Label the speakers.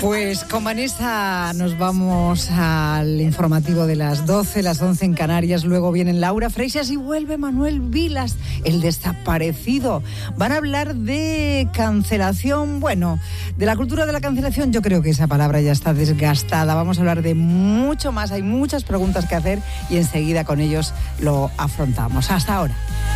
Speaker 1: Pues con Vanessa nos vamos al informativo de las 12, las 11 en Canarias. Luego vienen Laura Freixas y vuelve Manuel Vilas, el desaparecido. Van a hablar de cancelación, bueno, de la cultura de la cancelación. Yo creo que esa palabra ya está desgastada. Vamos a hablar de mucho más. Hay muchas preguntas que hacer y enseguida con ellos lo afrontamos. Hasta ahora.